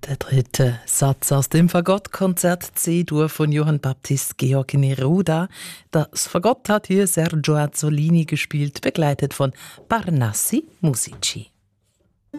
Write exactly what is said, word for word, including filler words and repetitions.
Der dritte Satz aus dem Fagottkonzert C-Dur von Johann Baptist Georg Neruda. Das Fagott hat hier Sergio Azzolini gespielt, begleitet von Parnassi Musici.